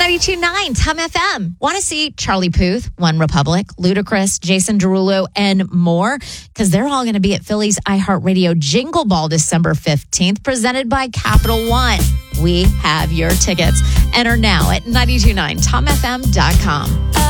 92.9 Tom FM. Want to see Charlie Puth, One Republic, Ludacris, Jason Derulo, and more? Because they're all going to be at Philly's iHeartRadio Jingle Ball December 15th, presented by Capital One. We have your tickets. Enter now at 92.9TomFM.com.